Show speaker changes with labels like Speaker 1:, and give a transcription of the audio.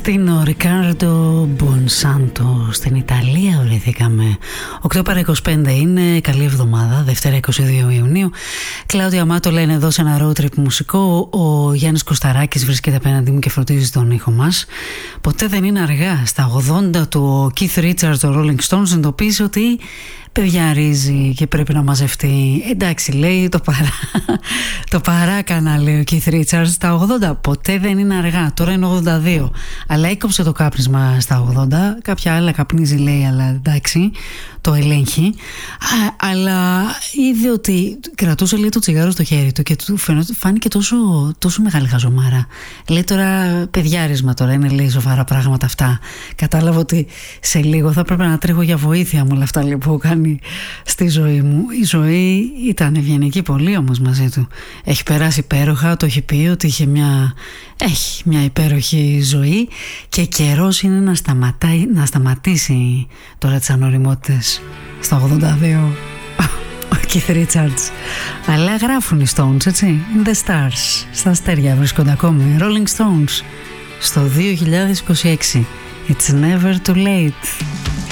Speaker 1: Αγουστίνο Ρικάρντο Μπονσάντο. Στην Ιταλία ορεθήκαμε. 8 παρά 25 είναι. Καλή εβδομάδα, Δευτέρα 22 Ιουνίου. Κλάουδια Μάτολα είναι εδώ σε ένα road trip μουσικό. Ο Γιάννης Κωσταράκης βρίσκεται απέναντί μου και φροντίζει τον ήχο μας. Ποτέ δεν είναι αργά. Στα 80 του ο Keith Richards, το Rolling Stones, συνειδητοποίησε ότι παιδιαρίζει και πρέπει να μαζευτεί. Εντάξει, λέει, το παράκανα, λέει ο Keith Richards. Στα 80 ποτέ δεν είναι αργά. Τώρα είναι 82. Αλλά έκοψε το κάπνισμα στα 80. Κάποια άλλα καπνίζει, λέει, αλλά εντάξει, το ελέγχει. Αλλά είδε ότι κρατούσε, λέει, το τσιγάρο στο χέρι του και του φάνηκε τόσο μεγάλη χαζομάρα. Λέει, τώρα παιδιάρισμα τώρα είναι, λέει, σοβαρά πράγματα αυτά. Κατάλαβα ότι σε λίγο θα πρέπει να τρέχω για βοήθεια με όλα αυτά, λέει, που κάνει στη ζωή μου. Η ζωή ήταν ευγενική πολύ όμως μαζί του. Έχει περάσει υπέροχα, το έχει πει ότι έχει μια υπέροχη ζωή και καιρός είναι να σταματήσει τώρα τις ανοριμότητες. Στα 82 ο Keith Richards. Αλλά γράφουν οι Stones, έτσι. In the stars. Στα αστέρια βρίσκονται ακόμη. Rolling Stones στο 2026. It's never too late.